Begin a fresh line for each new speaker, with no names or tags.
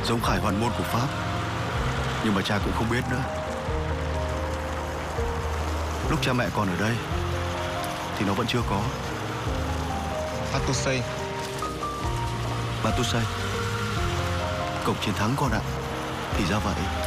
giống khải hoàn môn của Pháp. Nhưng mà cha cũng không biết nữa. Lúc cha mẹ còn ở đây thì nó vẫn chưa có.
Batusei.
Batusei, cổng chiến thắng con ạ. Thì ra vậy.